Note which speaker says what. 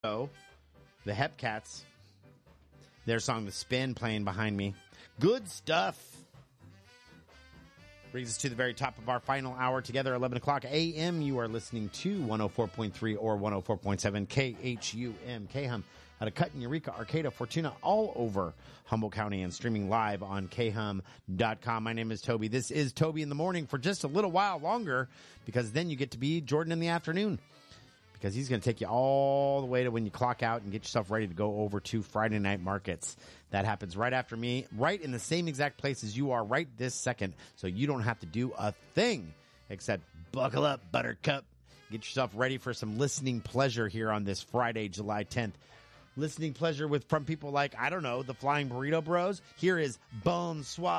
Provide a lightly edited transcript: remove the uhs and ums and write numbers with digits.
Speaker 1: Mexico, the Hepcats. Their song, The Spin, playing behind me. Good stuff. Brings us to the very top of our final hour together, 11 o'clock a.m. You are listening to 104.3 or 104.7 KHUM, KHUM, out of Cut in Eureka, Arcata, Fortuna, all over Humboldt County, and streaming live on khum.com. My name is Toby. This is Toby in the Morning for just a little while longer, because then you get to be Jordan in the afternoon, because he's going to take you all the way to when you clock out and get yourself ready to go over to Friday Night Markets. That happens right after me, right in the same exact place as you are right this second, so you don't have to do a thing except buckle up, Buttercup. Get yourself ready for some listening pleasure here on this Friday, July 10th. Listening pleasure from people like, I don't know, the Flying Burrito Bros. Here is Bonsoir.